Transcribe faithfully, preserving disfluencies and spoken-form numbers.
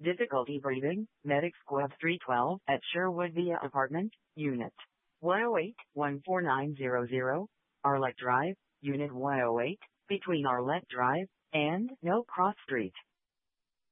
Difficulty breathing, Medic Squad three twelve at Sherwood Via Apartment, Unit one oh eight, one four nine zero zero, Arlette Drive, Unit one oh eight, between Arlette Drive and No Cross Street.